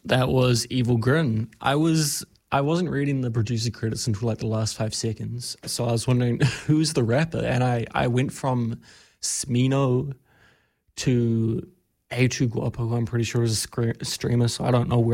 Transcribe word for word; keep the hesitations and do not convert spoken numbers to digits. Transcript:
That was Evil Grin. I was I wasn't reading the producer credits until like the last five seconds, so I was wondering who's the rapper, and I I went from Smino to A two Guapo, who I'm pretty sure is a scre- streamer, so I don't know where